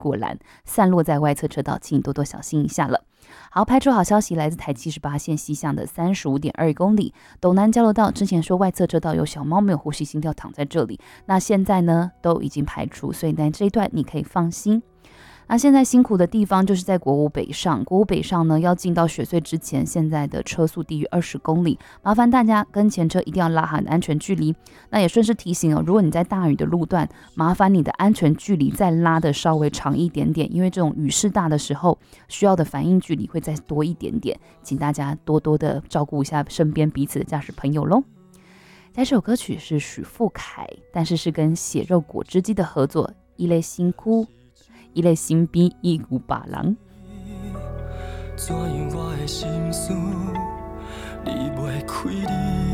果然散落在外侧车道，请你多多小心一下了。好，派出好消息来自台78线西向的 35.2 公里斗南交流道，之前说外侧车道有小猫没有呼吸心跳躺在这里，那现在呢都已经排除，所以在这一段你可以放心。那现在辛苦的地方就是在国五北上，国五北上呢要进到雪隧之前，现在的车速低于20公里，麻烦大家跟前车一定要拉好安全距离。那也顺势提醒如果你在大雨的路段，麻烦你的安全距离再拉的稍微长一点点，因为这种雨势大的时候，需要的反应距离会再多一点点，请大家多多的照顾一下身边彼此的驾驶朋友咯。这首歌曲是许富凯，但是跟血肉果汁机的合作，一类辛苦一个身边已有别人，怎样我的心思离不开你？